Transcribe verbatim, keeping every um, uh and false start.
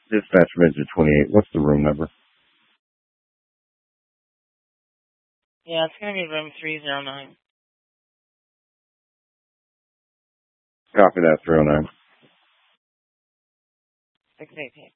Dispatch Midget twenty-eight. What's the room number? Yeah, it's going to be room three oh nine. Copy that, three oh nine. six eighteen.